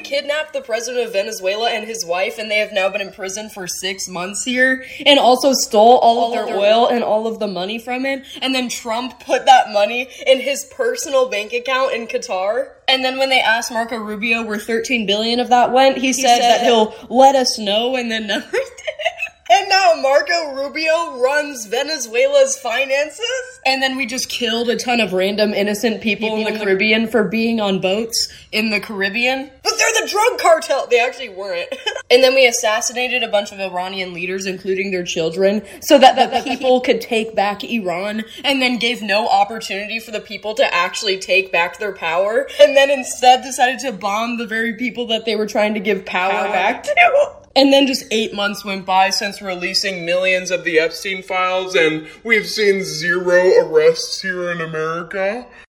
kidnapped the president of Venezuela and his wife, and they have now been in prison for 6 months here, and also stole all of their oil and all of the money from it, and then Trump put that money in his personal bank account in Qatar. And then when they asked Marco Rubio where $13 billion of that went, he said that he'll let us know, and then never did. And now Marco Rubio runs Venezuela's finances? And then we just killed a ton of random innocent people in the Caribbean for being on boats in the Caribbean. But they're the drug cartel! They actually weren't. And then we assassinated a bunch of Iranian leaders, including their children, so that the people could take back Iran, and then gave no opportunity for the people to actually take back their power, and then instead decided to bomb the very people that they were trying to give power back to. And then just 8 months went by since releasing millions of the Epstein files, and we've seen 0 arrests here in America.